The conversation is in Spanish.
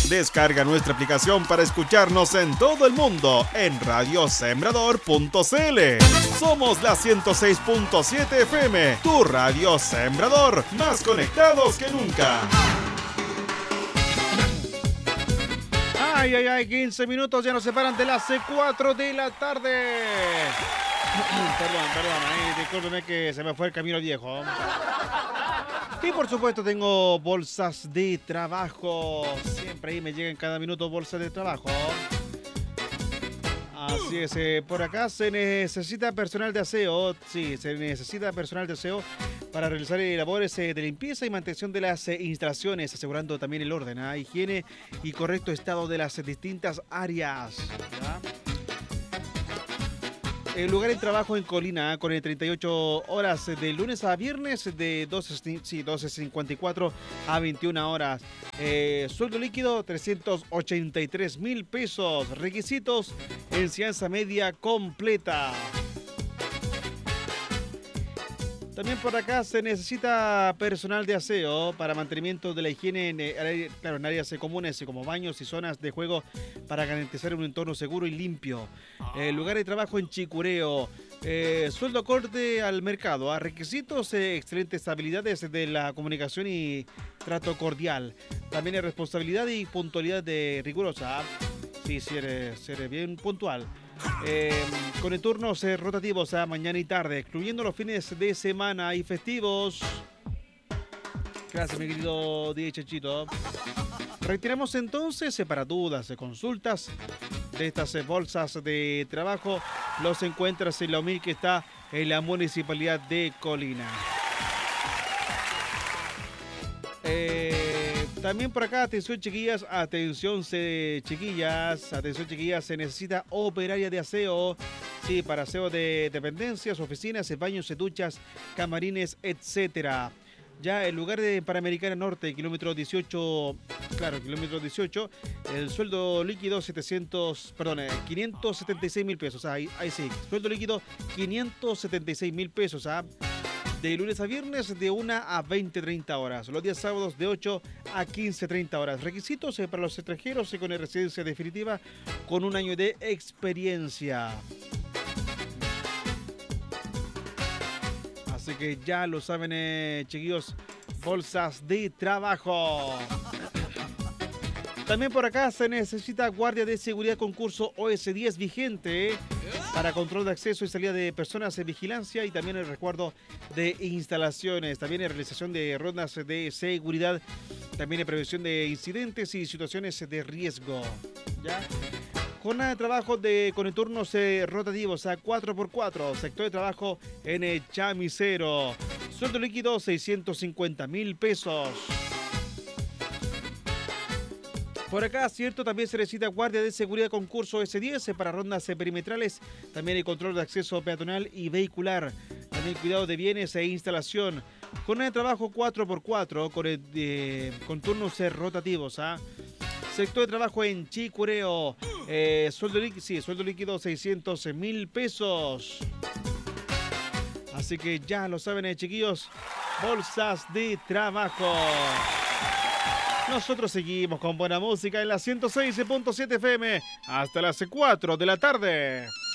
Descarga nuestra aplicación para escucharnos en todo el mundo en radiosembrador.cl. Somos la 106.7 FM, tu radio Sembrador, más conectados que nunca. Ay, 15 minutos ya nos separan de las 4 de la tarde. Perdón, discúlpeme que se me fue el camino viejo. Y por supuesto tengo bolsas de trabajo. Siempre ahí me llegan cada minuto bolsas de trabajo. Así es, por acá se necesita personal de aseo. Sí, se necesita personal de aseo para realizar labores de limpieza y mantención de las instalaciones, asegurando también el orden, higiene y correcto estado de las distintas áreas. ¿Ya? El lugar de trabajo en Colina con 38 horas de lunes a viernes de 12:54 a 21 horas. Sueldo líquido 383,000 pesos. Requisitos: enseñanza media completa. También por acá se necesita personal de aseo para mantenimiento de la higiene en áreas comunes como baños y zonas de juego para garantizar un entorno seguro y limpio. Lugar de trabajo en Chicureo. Sueldo acorde al mercado. Requisitos: excelentes habilidades de la comunicación y trato cordial. También hay responsabilidad y puntualidad rigurosa. Sí, si eres bien puntual. Con el turnos rotativos a mañana y tarde, excluyendo los fines de semana y festivos. Gracias, mi querido DJ Chachito. Retiramos entonces, para dudas, consultas de estas bolsas de trabajo, los encuentras en la OMIL que está en la Municipalidad de Colina. También por acá, atención chiquillas, se necesita operaria de aseo, sí, para aseo de dependencias, oficinas, baños, duchas, camarines, etcétera. Ya el lugar de Panamericana Norte, kilómetro 18, el sueldo líquido 576,000 pesos, ahí sí, sueldo líquido 576,000 pesos, de lunes a viernes de 1 a 20:30 horas. Los días sábados de 8 a 15:30 horas. Requisitos para los extranjeros con residencia definitiva con 1 año de experiencia. Así que ya lo saben, chiquillos, bolsas de trabajo. También por acá se necesita guardia de seguridad concurso OS10 vigente para control de acceso y salida de personas, vigilancia y también el resguardo de instalaciones. También en realización de rondas de seguridad, también en prevención de incidentes y situaciones de riesgo. ¿Ya? Jornada de trabajo con turnos rotativos a 4x4, sector de trabajo en Chamisero. Sueldo líquido 650,000 pesos. Por acá, cierto, también se necesita guardia de seguridad concurso S10 para rondas perimetrales. También hay control de acceso peatonal y vehicular. También cuidado de bienes e instalación. Jornada de trabajo 4x4 con turnos rotativos. Sector de trabajo en Chicureo. Sueldo líquido 600,000 pesos. Así que ya lo saben, chiquillos. Bolsas de trabajo. Nosotros seguimos con buena música en la 106.7 FM hasta las 4 de la tarde.